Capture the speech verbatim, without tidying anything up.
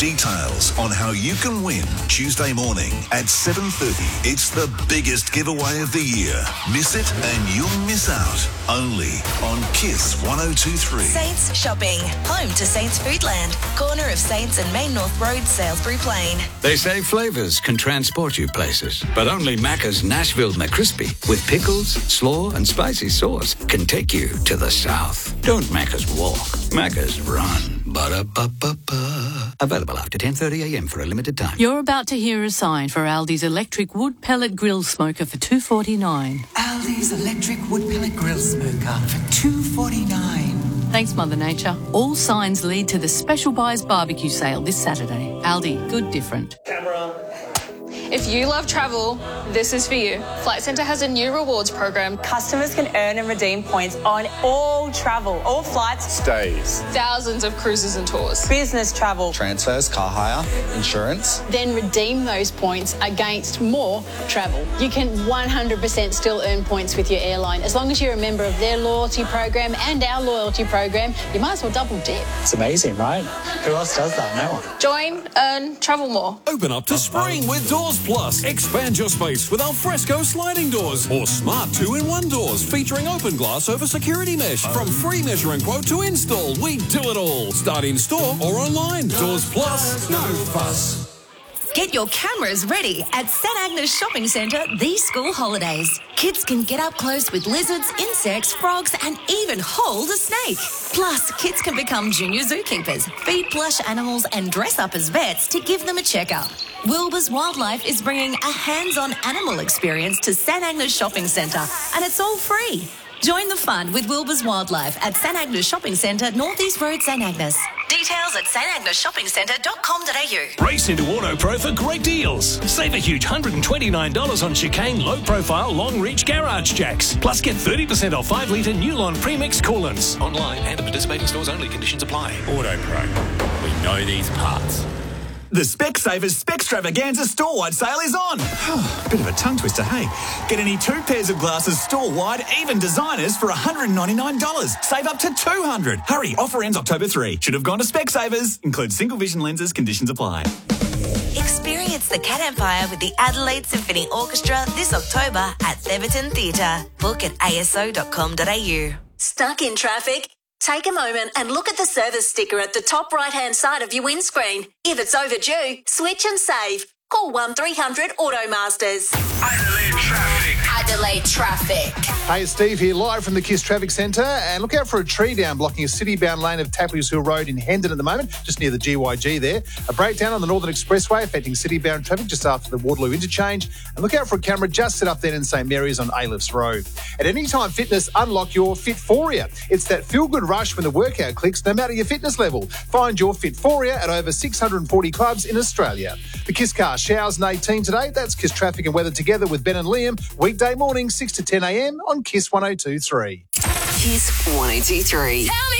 details on how you can win Tuesday morning at seven thirty. It's the biggest giveaway of the year. Miss it and you'll miss out. Only on Kiss one oh two three. Saints Shopping. Home to Saints Foodland. Corner of Saints and Main North Road, Salisbury Plain. They say flavours can transport you places, but only Macca's Nashville McCrispy with pickles, slaw and spicy sauce can take you to the south. Don't Macca's walk. Macca's run. Ba-da-ba-ba-ba. Available after ten thirty a m for a limited time. You're about to hear a sign for Aldi's electric wood pellet grill smoker for two dollars forty-nine. Aldi's electric wood pellet grill smoker for two dollars forty-nine. Thanks, Mother Nature. All signs lead to the Special Buys barbecue sale this Saturday. Aldi, good different. Camera. If you love travel, this is for you. Flight Centre has a new rewards program. Customers can earn and redeem points on all travel, all flights, stays, thousands of cruises and tours, business travel, transfers, car hire, insurance. Then redeem those points against more travel. You can one hundred percent still earn points with your airline. As long as you're a member of their loyalty program and our loyalty program, you might as well double dip. It's amazing, right? Who else does that? No one. Join, earn, travel more. Open up to spring with Doors Plus. Expand your space with alfresco sliding doors or smart two-in-one doors featuring open glass over security mesh. From free measure and quote to install, we do it all. Start in store or online. Doors Plus, no fuss. Get your cameras ready at St Agnes Shopping Centre these school holidays. Kids can get up close with lizards, insects, frogs and even hold a snake. Plus, kids can become junior zookeepers, feed plush animals and dress up as vets to give them a checkup. Wilbur's Wildlife is bringing a hands-on animal experience to St Agnes Shopping Centre and it's all free. Join the fun with Wilbur's Wildlife at St Agnes Shopping Centre, North East Road, St Agnes. Details at s t agnes shopping centre dot com dot a u. Race into AutoPro for great deals. Save a huge one hundred twenty-nine dollars on Chicane low-profile, long-reach garage jacks. Plus get thirty percent off five litre Newline premix coolants. Online and at participating stores only. Conditions apply. AutoPro. We know these parts. The Specsavers Spextravaganza store-wide sale is on. Bit of a tongue twister, hey? Get any two pairs of glasses store-wide, even designers, for one hundred ninety-nine dollars. Save up to two hundred dollars. Hurry, offer ends October third. Should have gone to Specsavers. Includes single vision lenses, conditions apply. Experience the Cat Empire with the Adelaide Symphony Orchestra this October at Theberton Theatre. Book at a s o dot com dot a u. Stuck in traffic? Take a moment and look at the service sticker at the top right-hand side of your windscreen. If it's overdue, switch and save. Call one three hundred AutoMasters. Adelaide Traffic. Adelaide Traffic. Hey, it's Steve here, live from the Kiss Traffic Centre. And look out for a tree down blocking a city-bound lane of Tapley's Hill Road in Hendon at the moment, just near the G Y G there. A breakdown on the Northern Expressway affecting city-bound traffic just after the Waterloo interchange. And look out for a camera just set up then in St Mary's on A-Lifts Road. At Anytime Fitness, unlock your Fitforia. It's that feel-good rush when the workout clicks, no matter your fitness level. Find your Fitforia at over six hundred forty clubs in Australia. The Kiss Car showers and eighteen today. That's Kiss Traffic and Weather together with Ben and Liam. Weekday morning, six to ten a m on Kiss one oh two three. Kiss one oh two three.